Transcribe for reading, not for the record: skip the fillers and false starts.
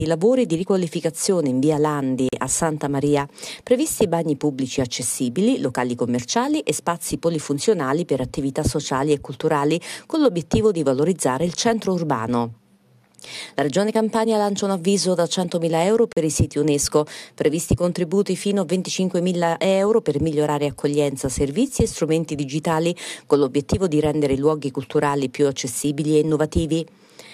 I lavori di riqualificazione in via Landi a Santa Maria, previsti bagni pubblici accessibili, locali commerciali e spazi polifunzionali per attività sociali e culturali, con l'obiettivo di valorizzare il centro urbano. La Regione Campania lancia un avviso da 100.000 euro per i siti UNESCO, previsti contributi fino a 25.000 euro per migliorare accoglienza, servizi e strumenti digitali, con l'obiettivo di rendere i luoghi culturali più accessibili e innovativi.